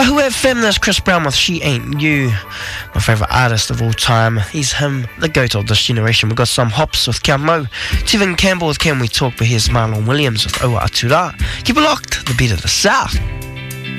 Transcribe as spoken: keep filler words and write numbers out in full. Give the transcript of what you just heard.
Wahoo F M, that's Chris Brown with She Ain't You, my favourite artist of all time. He's him, the goat of this generation. We've got some hops with Kia Mo, Stephen Campbell with Can We Talk, but here's Marlon Williams with Oa Atura. Keep it locked, the beat of the South.